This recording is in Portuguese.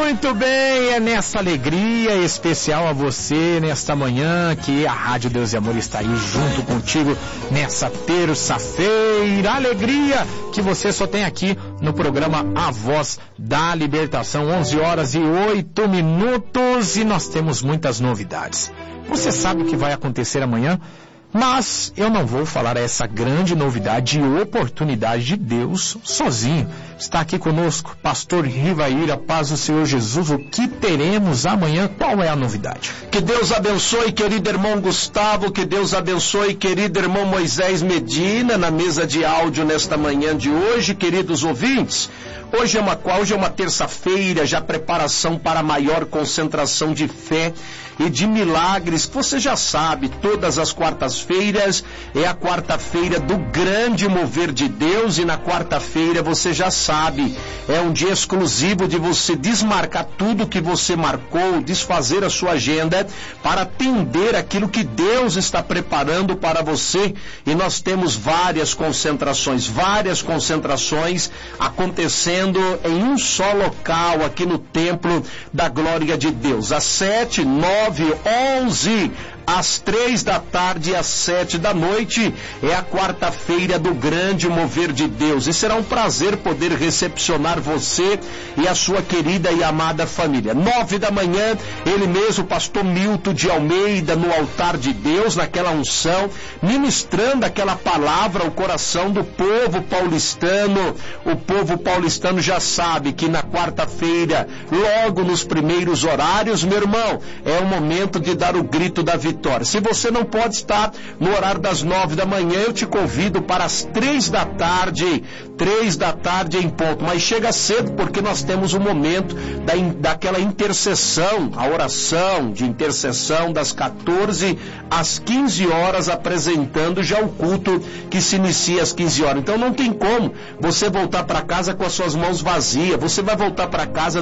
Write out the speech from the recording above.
Muito bem, é nessa alegria especial a você nesta manhã que a Rádio Deus e Amor está aí junto contigo nessa terça-feira. Alegria que você só tem aqui no programa A Voz da Libertação, 11h08 e nós temos muitas novidades. Você sabe o que vai acontecer amanhã? Mas eu não vou falar essa grande novidade e oportunidade de Deus sozinho. Está aqui conosco, pastor Rivaíra, paz do Senhor Jesus. O que teremos amanhã? Qual é a novidade? Que Deus abençoe, querido irmão Gustavo, que Deus abençoe, querido irmão Moisés Medina, na mesa de áudio nesta manhã de hoje, queridos ouvintes. Hoje é uma terça-feira, já preparação para a maior concentração de fé e de milagres. Você já sabe, todas as quartas-feiras é a quarta-feira do grande mover de Deus, e na quarta-feira você já sabe, é um dia exclusivo de você desmarcar tudo que você marcou, desfazer a sua agenda para atender aquilo que Deus está preparando para você. E nós temos várias concentrações acontecendo em um só local aqui no Templo da Glória de Deus, às 7, 9, 11, às 3 da tarde e às 7 da noite, é a quarta-feira do grande mover de Deus, e será um prazer poder recepcionar você e a sua querida e amada família. 9 da manhã, ele mesmo, o pastor Milton de Almeida, no altar de Deus, naquela unção, ministrando aquela palavra ao coração do povo paulistano. O povo paulistano já sabe que na quarta-feira, logo nos primeiros horários, meu irmão, é o momento de dar o grito da vitória. Se você não pode estar no horário das 9 da manhã, eu te convido para as 3 da tarde em ponto, mas chega cedo porque nós temos um momento daquela intercessão, a oração de intercessão das 14 às 15 horas, apresentando já o culto que se inicia às 15 horas. Então não tem como você voltar para casa com as suas mãos vazias, você vai voltar para casa